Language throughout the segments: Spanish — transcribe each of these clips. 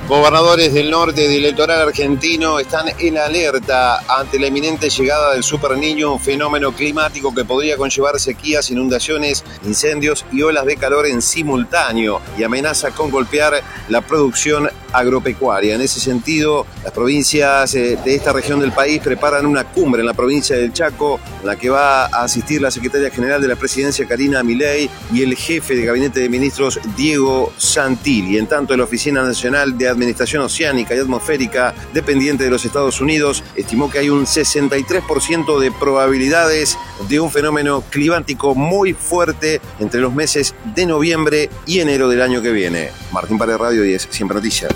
Gobernadores del norte del litoral argentino están en alerta ante la inminente llegada del Super Niño, un fenómeno climático que podría conllevar sequías, inundaciones, incendios y olas de calor en simultáneo y amenaza con golpear la producción agropecuaria. En ese sentido, las provincias de esta región del país preparan una cumbre en la provincia del Chaco, en la que va a asistir la secretaria general de la presidencia, Karina Milei, y el jefe de gabinete de ministros, Diego Santilli. En tanto, la Oficina Nacional de Administración Oceánica y Atmosférica, dependiente de los Estados Unidos, estimó que hay un 63% de probabilidades de un fenómeno climático muy fuerte entre los meses de noviembre y enero del año que viene. Martín Paredes, Radio 10, Siempre Noticias.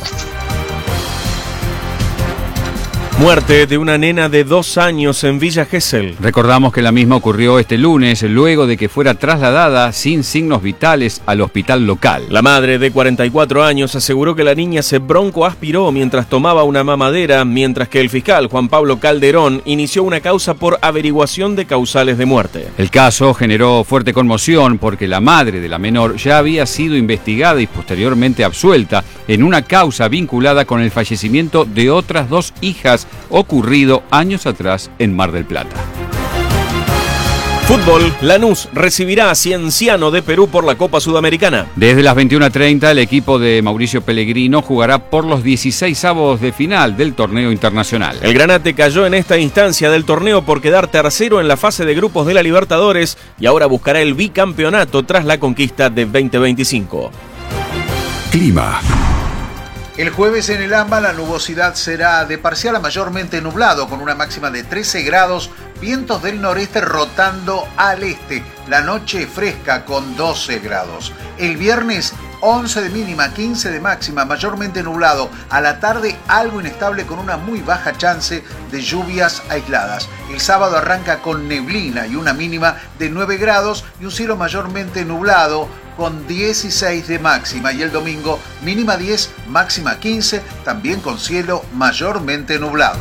Muerte de una nena de 2 años en Villa Gesell. Recordamos que la misma ocurrió este lunes, luego de que fuera trasladada sin signos vitales al hospital local. La madre de 44 años aseguró que la niña se broncoaspiró mientras tomaba una mamadera, mientras que el fiscal Juan Pablo Calderón inició una causa por averiguación de causales de muerte. El caso generó fuerte conmoción porque la madre de la menor ya había sido investigada y posteriormente absuelta en una causa vinculada con el fallecimiento de otras 2 hijas ocurrido años atrás en Mar del Plata. Fútbol, Lanús recibirá a Cienciano de Perú por la Copa Sudamericana. Desde las 21:30 el equipo de Mauricio Pellegrino jugará por los 16avos de final del torneo internacional. El Granate cayó en esta instancia del torneo por quedar tercero en la fase de grupos de la Libertadores y ahora buscará el bicampeonato tras la conquista de 2025. Clima. El jueves en el AMBA la nubosidad será de parcial a mayormente nublado, con una máxima de 13 grados, vientos del noreste rotando al este. La noche fresca con 12 grados. El viernes 11 de mínima, 15 de máxima, mayormente nublado. A la tarde algo inestable con una muy baja chance de lluvias aisladas. El sábado arranca con neblina y una mínima de 9 grados y un cielo mayormente nublado con 16 de máxima, y el domingo mínima 10, máxima 15, también con cielo mayormente nublado.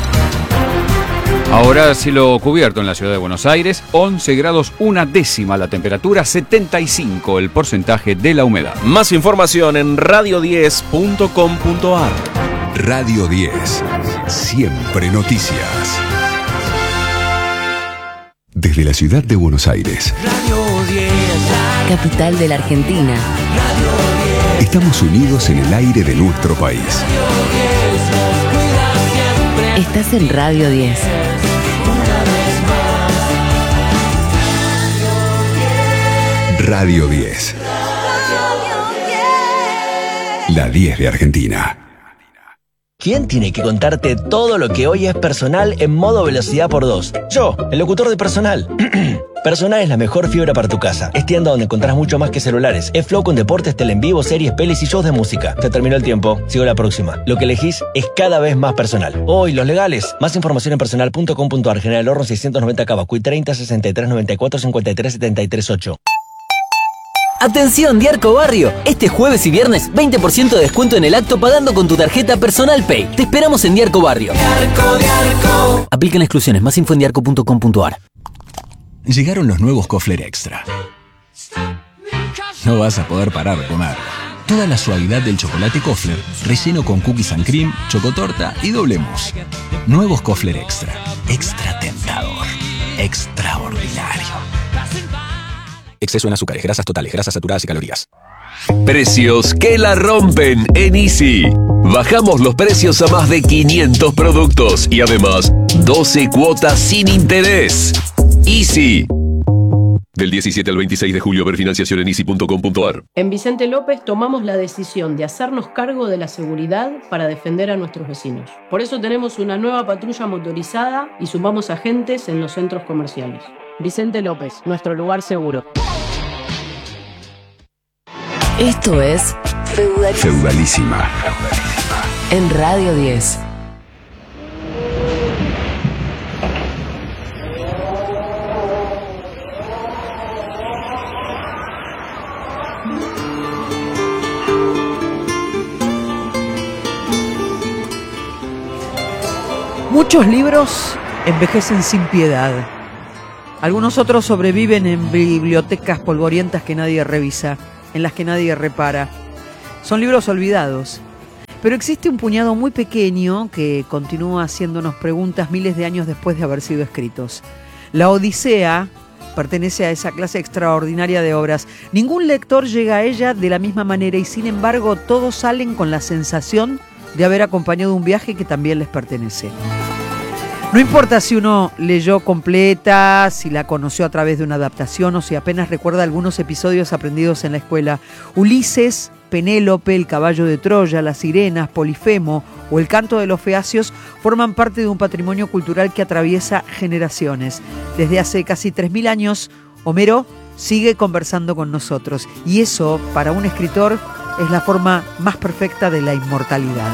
Ahora cielo cubierto en la ciudad de Buenos Aires, 11 grados 1/10 la temperatura, 75 el porcentaje de la humedad. Más información en radio10.com.ar. Radio 10, Siempre Noticias. Desde la ciudad de Buenos Aires, Radio 10, capital de la Argentina. Radio 10, estamos unidos en el aire de nuestro país. Radio 10, nos cuida siempre. Estás en Radio 10. Radio 10. La 10 de Argentina. ¿Quién tiene que contarte todo lo que hoy es Personal en modo velocidad por 2? Yo, el locutor de Personal. Personal es la mejor fibra para tu casa. Es tienda donde encontrás mucho más que celulares. Es flow con deportes, tele en vivo, series, pelis y shows de música. Se terminó el tiempo. Sigo la próxima. Lo que elegís es cada vez más Personal. Hoy, los legales. Más información en personal.com.ar. General Horno 690 Cavacuy 30 63 94 53 73 8. Atención, Diarco Barrio. Este jueves y viernes, 20% de descuento en el acto pagando con tu tarjeta Personal Pay. Te esperamos en Diarco Barrio. Diarco. Aplican exclusiones. Más info en diarco.com.ar. Llegaron los nuevos Kofler Extra. No vas a poder parar de comer. Toda la suavidad del chocolate Kofler, relleno con cookies and cream, chocotorta y doble mousse. Nuevos Kofler Extra. Extra tentador. Extraordinario. Exceso en azúcares, grasas totales, grasas saturadas y calorías. Precios que la rompen en Easy. Bajamos los precios a más de 500 productos y además 12 cuotas sin interés. Easy. Del 17 al 26 de julio, ver financiación en easy.com.ar. En Vicente López tomamos la decisión de hacernos cargo de la seguridad para defender a nuestros vecinos. Por eso tenemos una nueva patrulla motorizada y sumamos agentes en los centros comerciales. Vicente López, nuestro lugar seguro. Esto es Feudalísima. En Radio 10. Muchos libros envejecen sin piedad. Algunos otros sobreviven en bibliotecas polvorientas que nadie revisa, en las que nadie repara. Son libros olvidados. Pero existe un puñado muy pequeño que continúa haciéndonos preguntas miles de años después de haber sido escritos. La Odisea pertenece a esa clase extraordinaria de obras. Ningún lector llega a ella de la misma manera y sin embargo todos salen con la sensación de haber acompañado un viaje que también les pertenece. No importa si uno leyó completa, si la conoció a través de una adaptación o si apenas recuerda algunos episodios aprendidos en la escuela. Ulises, Penélope, el caballo de Troya, las sirenas, Polifemo o el canto de los feacios forman parte de un patrimonio cultural que atraviesa generaciones. Desde hace casi 3000 años, Homero sigue conversando con nosotros y eso, para un escritor, es la forma más perfecta de la inmortalidad.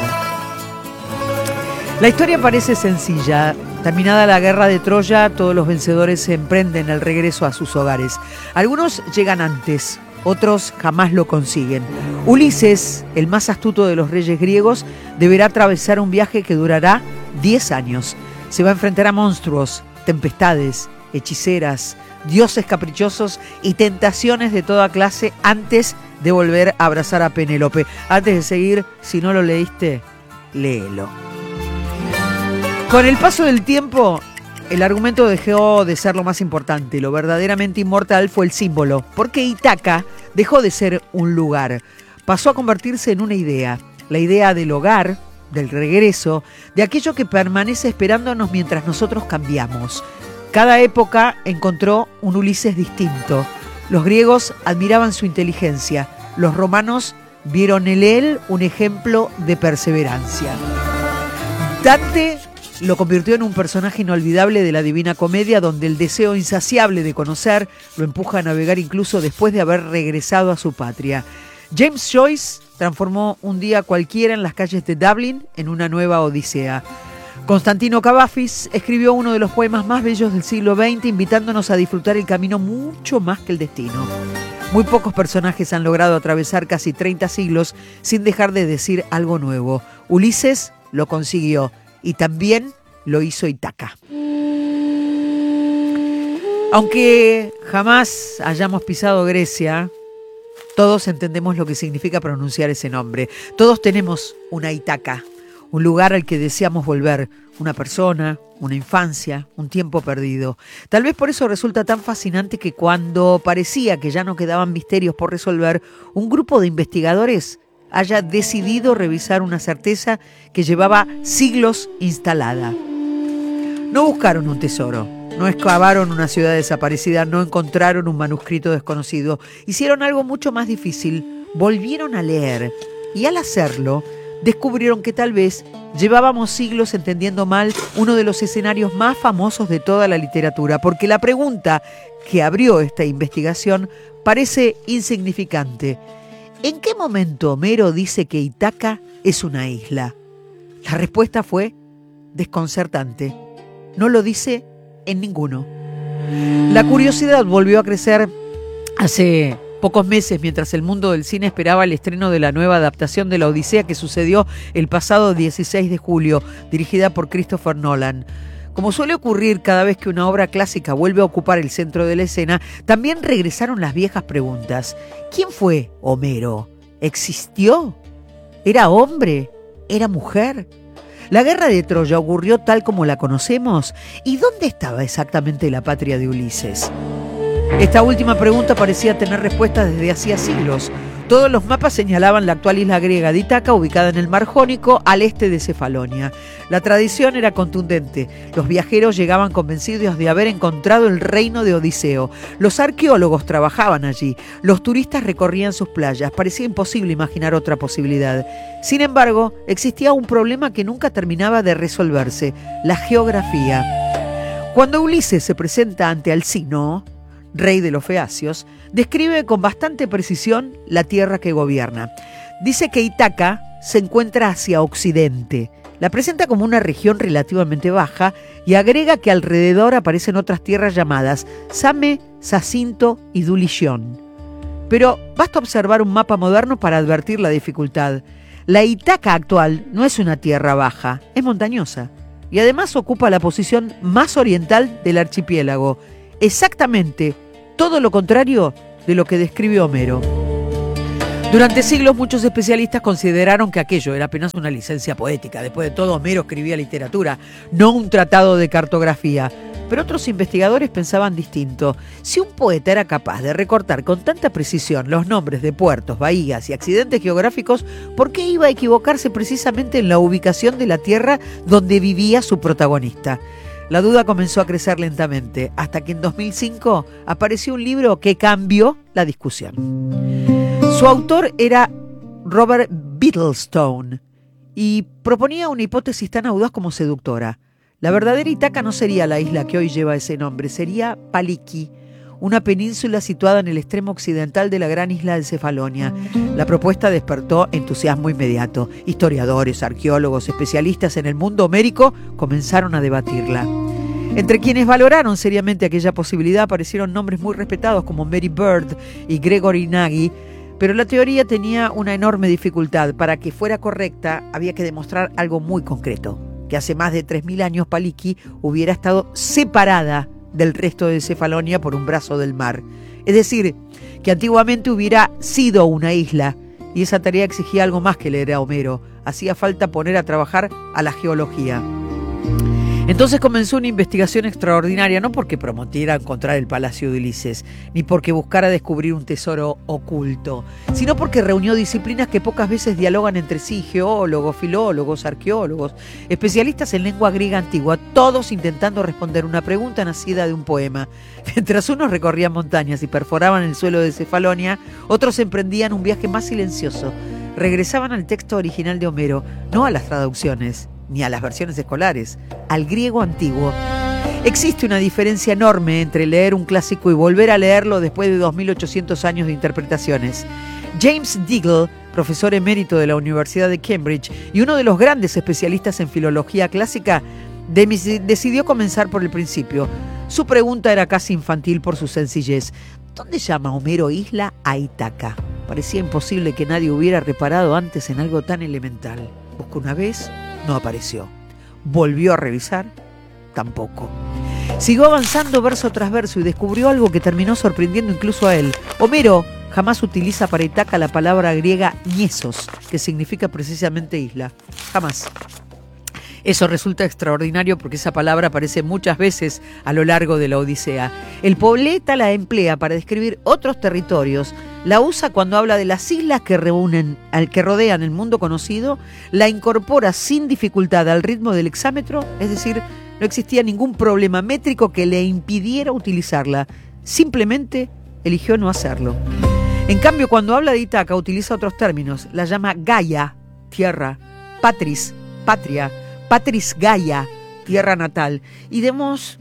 La historia parece sencilla. Terminada la guerra de Troya, todos los vencedores se emprenden el regreso a sus hogares. Algunos llegan antes, otros jamás lo consiguen. Ulises, el más astuto de los reyes griegos, deberá atravesar un viaje que durará 10 años. Se va a enfrentar a monstruos, tempestades, hechiceras, dioses caprichosos y tentaciones de toda clase antes de volver a abrazar a Penélope. Antes de seguir, si no lo leíste, léelo. Con el paso del tiempo, el argumento dejó de ser lo más importante. Lo verdaderamente inmortal fue el símbolo, porque Ítaca dejó de ser un lugar. Pasó a convertirse en una idea. La idea del hogar, del regreso, de aquello que permanece esperándonos mientras nosotros cambiamos. Cada época encontró un Ulises distinto. Los griegos admiraban su inteligencia. Los romanos vieron en él un ejemplo de perseverancia. Dante lo convirtió en un personaje inolvidable de la Divina Comedia, donde el deseo insaciable de conocer lo empuja a navegar incluso después de haber regresado a su patria. James Joyce transformó un día cualquiera en las calles de Dublín en una nueva odisea. Constantino Cavafis escribió uno de los poemas más bellos del siglo XX, invitándonos a disfrutar el camino mucho más que el destino. Muy pocos personajes han logrado atravesar casi 30 siglos sin dejar de decir algo nuevo. Ulises lo consiguió. Y también lo hizo Ítaca. Aunque jamás hayamos pisado Grecia, todos entendemos lo que significa pronunciar ese nombre. Todos tenemos una Ítaca, un lugar al que deseamos volver, una persona, una infancia, un tiempo perdido. Tal vez por eso resulta tan fascinante que cuando parecía que ya no quedaban misterios por resolver, un grupo de investigadores haya decidido revisar una certeza que llevaba siglos instalada. No buscaron un tesoro, no excavaron una ciudad desaparecida, no encontraron un manuscrito desconocido. Hicieron algo mucho más difícil, volvieron a leer y al hacerlo descubrieron que tal vez llevábamos siglos entendiendo mal uno de los escenarios más famosos de toda la literatura, porque la pregunta que abrió esta investigación parece insignificante. ¿En qué momento Homero dice que Ítaca es una isla? La respuesta fue desconcertante. No lo dice en ninguno. La curiosidad volvió a crecer hace pocos meses mientras el mundo del cine esperaba el estreno de la nueva adaptación de la Odisea que sucedió el pasado 16 de julio, dirigida por Christopher Nolan. Como suele ocurrir cada vez que una obra clásica vuelve a ocupar el centro de la escena, también regresaron las viejas preguntas. ¿Quién fue Homero? ¿Existió? ¿Era hombre? ¿Era mujer? ¿La guerra de Troya ocurrió tal como la conocemos? ¿Y dónde estaba exactamente la patria de Ulises? Esta última pregunta parecía tener respuestas desde hacía siglos. Todos los mapas señalaban la actual isla griega de Ítaca, ubicada en el Mar Jónico, al este de Cefalonia. La tradición era contundente. Los viajeros llegaban convencidos de haber encontrado el reino de Odiseo. Los arqueólogos trabajaban allí. Los turistas recorrían sus playas. Parecía imposible imaginar otra posibilidad. Sin embargo, existía un problema que nunca terminaba de resolverse: la geografía. Cuando Ulises se presenta ante Alcino, rey de los feacios, describe con bastante precisión la tierra que gobierna. Dice que Ítaca se encuentra hacia occidente. La presenta como una región relativamente baja y agrega que alrededor aparecen otras tierras llamadas Same, Zacinto y Dulichón. Pero basta observar un mapa moderno para advertir la dificultad. La Ítaca actual no es una tierra baja, es montañosa y además ocupa la posición más oriental del archipiélago. Exactamente todo lo contrario de lo que describe Homero. Durante siglos muchos especialistas consideraron que aquello era apenas una licencia poética. Después de todo, Homero escribía literatura, no un tratado de cartografía. Pero otros investigadores pensaban distinto. Si un poeta era capaz de recortar con tanta precisión los nombres de puertos, bahías y accidentes geográficos, ¿por qué iba a equivocarse precisamente en la ubicación de la tierra donde vivía su protagonista? La duda comenzó a crecer lentamente, hasta que en 2005 apareció un libro que cambió la discusión. Su autor era Robert Bittlestone y proponía una hipótesis tan audaz como seductora. La verdadera Ítaca no sería la isla que hoy lleva ese nombre, sería Paliki, una península situada en el extremo occidental de la gran isla de Cefalonia. La propuesta despertó entusiasmo inmediato. Historiadores, arqueólogos, especialistas en el mundo homérico comenzaron a debatirla. Entre quienes valoraron seriamente aquella posibilidad aparecieron nombres muy respetados como Mary Bird y Gregory Nagy, pero la teoría tenía una enorme dificultad. Para que fuera correcta había que demostrar algo muy concreto, que hace más de 3.000 años Paliki hubiera estado separada del resto de Cefalonia por un brazo del mar. Es decir, que antiguamente hubiera sido una isla, y esa tarea exigía algo más que leer a Homero. Hacía falta poner a trabajar a la geología. Entonces comenzó una investigación extraordinaria, no porque prometiera encontrar el palacio de Ulises, ni porque buscara descubrir un tesoro oculto, sino porque reunió disciplinas que pocas veces dialogan entre sí: geólogos, filólogos, arqueólogos, especialistas en lengua griega antigua, todos intentando responder una pregunta nacida de un poema. Mientras unos recorrían montañas y perforaban el suelo de Cefalonia, otros emprendían un viaje más silencioso. Regresaban al texto original de Homero, no a las traducciones ni a las versiones escolares, al griego antiguo. Existe una diferencia enorme entre leer un clásico y volver a leerlo después de 2.800 años de interpretaciones. James Diggle, profesor emérito de la Universidad de Cambridge y uno de los grandes especialistas en filología clásica, decidió comenzar por el principio. Su pregunta era casi infantil por su sencillez. ¿Dónde llama Homero isla a Ítaca? Parecía imposible que nadie hubiera reparado antes en algo tan elemental. Buscó una vez, no apareció. Volvió a revisar, tampoco. Siguió avanzando verso tras verso y descubrió algo que terminó sorprendiendo incluso a él. Homero jamás utiliza para Ítaca la palabra griega Niesos, que significa precisamente isla. Jamás. Eso resulta extraordinario porque esa palabra aparece muchas veces a lo largo de la Odisea. El poeta la emplea para describir otros territorios, la usa cuando habla de las islas que rodean el mundo conocido, la incorpora sin dificultad al ritmo del hexámetro, es decir, no existía ningún problema métrico que le impidiera utilizarla, simplemente eligió no hacerlo. En cambio, cuando habla de Ítaca utiliza otros términos, la llama Gaia, tierra, Patris, patria, Patris Gaia, tierra natal, y demos,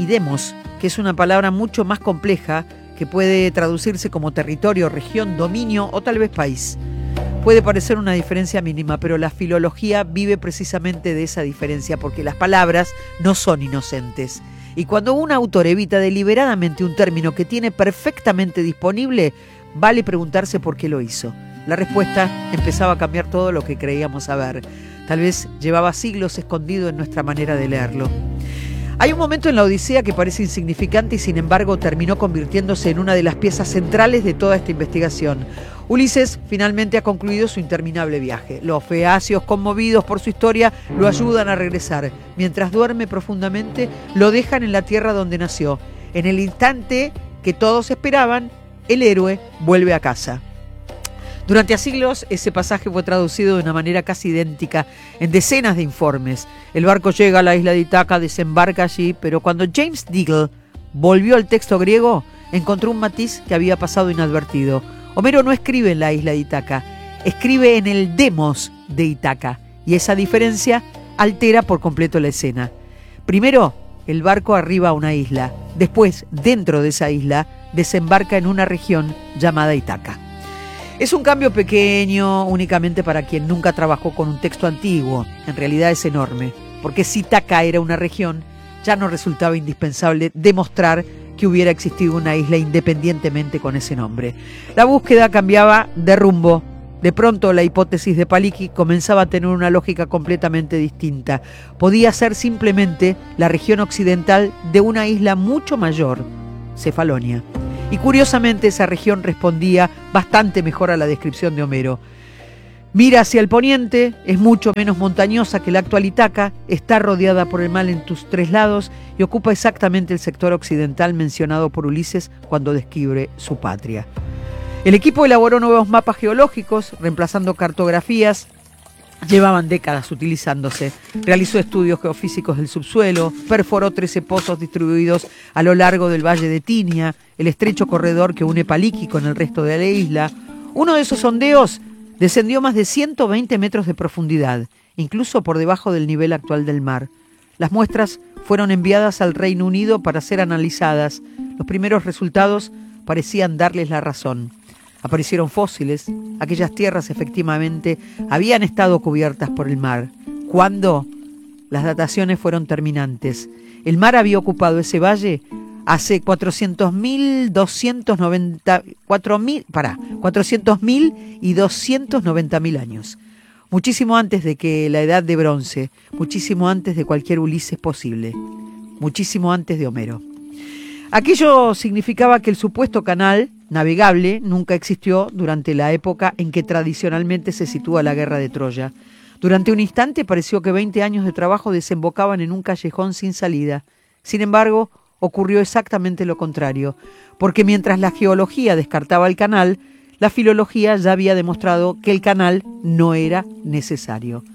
que es una palabra mucho más compleja que puede traducirse como territorio, región, dominio o tal vez país. Puede parecer una diferencia mínima, pero la filología vive precisamente de esa diferencia porque las palabras no son inocentes. Y cuando un autor evita deliberadamente un término que tiene perfectamente disponible, vale preguntarse por qué lo hizo. La respuesta empezaba a cambiar todo lo que creíamos saber. Tal vez llevaba siglos escondido en nuestra manera de leerlo. Hay un momento en la Odisea que parece insignificante y sin embargo terminó convirtiéndose en una de las piezas centrales de toda esta investigación. Ulises finalmente ha concluido su interminable viaje. Los feacios, conmovidos por su historia, lo ayudan a regresar. Mientras duerme profundamente, lo dejan en la tierra donde nació. En el instante que todos esperaban, el héroe vuelve a casa. Durante siglos ese pasaje fue traducido de una manera casi idéntica en decenas de informes. El barco llega a la isla de Ítaca, desembarca allí, pero cuando James Diggle volvió al texto griego, encontró un matiz que había pasado inadvertido. Homero no escribe en la isla de Ítaca, escribe en el demos de Ítaca, y esa diferencia altera por completo la escena. Primero, el barco arriba a una isla. Después, dentro de esa isla, desembarca en una región llamada Ítaca. Es un cambio pequeño únicamente para quien nunca trabajó con un texto antiguo. En realidad es enorme, porque si Ítaca era una región, ya no resultaba indispensable demostrar que hubiera existido una isla independientemente con ese nombre. La búsqueda cambiaba de rumbo. De pronto la hipótesis de Paliki comenzaba a tener una lógica completamente distinta. Podía ser simplemente la región occidental de una isla mucho mayor, Cefalonia. Y curiosamente esa región respondía bastante mejor a la descripción de Homero. Mira hacia el poniente, es mucho menos montañosa que la actual Ítaca, está rodeada por el mar en tus 3 lados y ocupa exactamente el sector occidental mencionado por Ulises cuando describe su patria. El equipo elaboró nuevos mapas geológicos, reemplazando cartografías. Llevaban décadas utilizándose. Realizó estudios geofísicos del subsuelo, perforó 13 pozos distribuidos a lo largo del valle de Tinia, el estrecho corredor que une Paliki con el resto de la isla. Uno de esos sondeos descendió más de 120 metros de profundidad, incluso por debajo del nivel actual del mar. Las muestras fueron enviadas al Reino Unido para ser analizadas. Los primeros resultados parecían darles la razón. Aparecieron fósiles. Aquellas tierras efectivamente habían estado cubiertas por el mar. ¿Cuándo? Las dataciones fueron terminantes. El mar había ocupado ese valle hace 400.000 y 290.000 años. Muchísimo antes de que la edad de bronce, muchísimo antes de cualquier Ulises posible, muchísimo antes de Homero. Aquello significaba que el supuesto canal navegable nunca existió durante la época en que tradicionalmente se sitúa la guerra de Troya. Durante un instante pareció que 20 años de trabajo desembocaban en un callejón sin salida. Sin embargo, ocurrió exactamente lo contrario, porque mientras la geología descartaba el canal, la filología ya había demostrado que el canal no era necesario.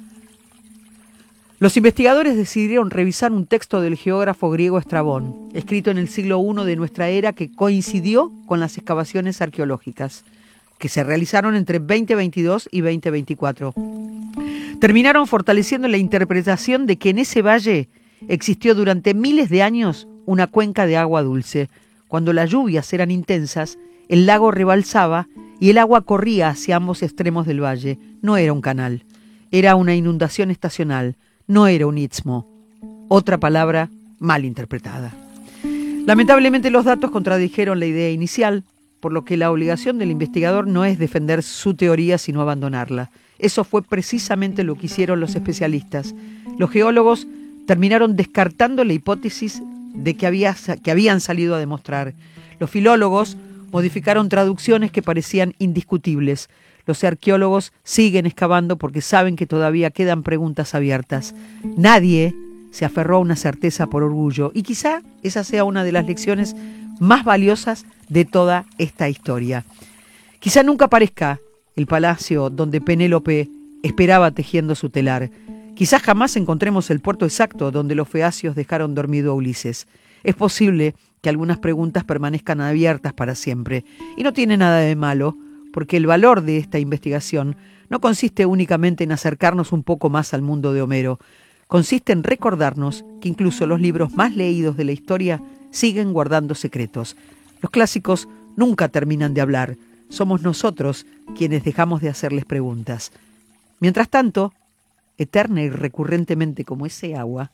Los investigadores decidieron revisar un texto del geógrafo griego Estrabón, escrito en el siglo I de nuestra era, que coincidió con las excavaciones arqueológicas, que se realizaron entre 2022 y 2024. Terminaron fortaleciendo la interpretación de que en ese valle existió durante miles de años una cuenca de agua dulce. Cuando las lluvias eran intensas, el lago rebalsaba y el agua corría hacia ambos extremos del valle. No era un canal, era una inundación estacional. No era un istmo, otra palabra mal interpretada. Lamentablemente los datos contradijeron la idea inicial, por lo que la obligación del investigador no es defender su teoría sino abandonarla. Eso fue precisamente lo que hicieron los especialistas. Los geólogos terminaron descartando la hipótesis de que habían salido a demostrar. Los filólogos modificaron traducciones que parecían indiscutibles. Los arqueólogos siguen excavando porque saben que todavía quedan preguntas abiertas. Nadie se aferró a una certeza por orgullo, y quizá esa sea una de las lecciones más valiosas de toda esta historia. Quizá nunca aparezca el palacio donde Penélope esperaba tejiendo su telar. Quizá jamás encontremos el puerto exacto donde los feacios dejaron dormido a Ulises. Es posible que algunas preguntas permanezcan abiertas para siempre, y no tiene nada de malo, porque el valor de esta investigación no consiste únicamente en acercarnos un poco más al mundo de Homero. Consiste en recordarnos que incluso los libros más leídos de la historia siguen guardando secretos. Los clásicos nunca terminan de hablar. Somos nosotros quienes dejamos de hacerles preguntas. Mientras tanto, eterna y recurrentemente como ese agua,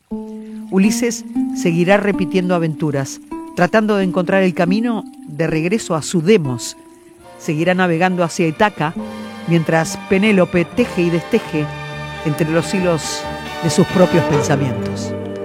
Ulises seguirá repitiendo aventuras, tratando de encontrar el camino de regreso a su demos. Seguirá navegando hacia Ítaca, mientras Penélope teje y desteje entre los hilos de sus propios pensamientos.